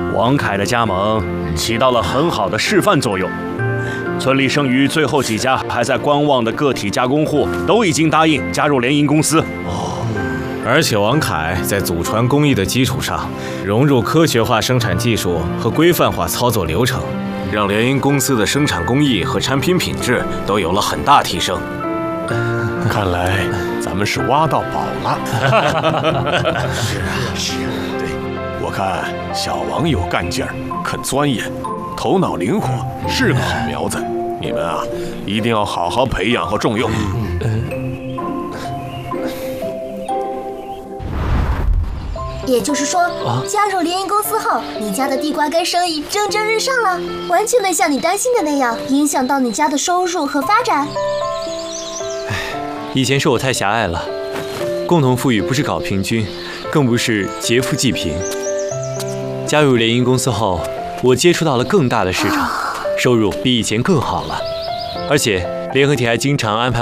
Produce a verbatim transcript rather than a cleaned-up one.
王凯的加盟起到了很好的示范作用。村里剩余最后几家还在观望的个体加工户都已经答应加入联营公司。 哦，而且王凯在祖传工艺的基础上，融入科学化生产技术和规范化操作流程，让联营公司的生产工艺和产品品质都有了很大提升。 看来咱们是挖到宝了。是啊，是啊，对，我看小王有干劲儿，肯钻研，头脑灵活，是个好苗子。你们啊，一定要好好培养和重用。 也就是说，啊、加入联营公司后，你家的地瓜干生意蒸蒸日上了，完全没像你担心的那样影响到你家的收入和发展。 以前是我太狭隘了，共同富裕不是搞平均，更不是劫富济贫。加入联营公司后，我接触到了更大的市场，收入比以前更好了，而且联合体还经常安排